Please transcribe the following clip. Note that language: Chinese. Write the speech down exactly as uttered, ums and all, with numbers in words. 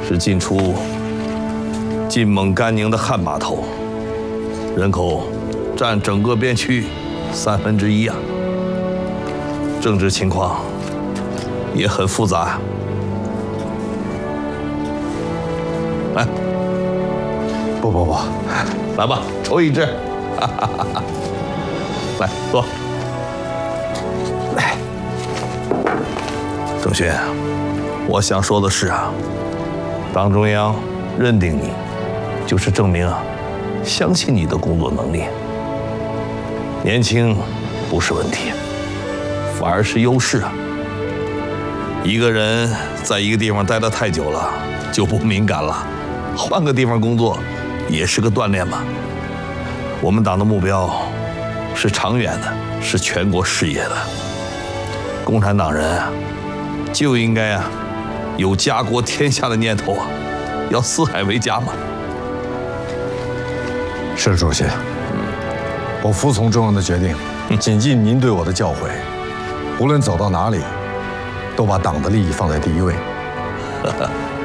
是进出晋蒙甘宁的汉码头，人口占整个边区三分之一啊。政治情况也很复杂。来， 不不不， 来吧，抽一支。来，坐。来，郑勋，我想说的是啊，党中央认定你，就是证明啊，相信你的工作能力。年轻不是问题，反而是优势啊。一个人在一个地方待得太久了，就不敏感了，换个地方工作，也是个锻炼嘛。我们党的目标是长远的，是全国事业的。共产党人啊，就应该啊，有家国天下的念头啊，要四海为家嘛。 是主席，我服从中央的决定，谨记您对我的教诲，无论走到哪里，都把党的利益放在第一位。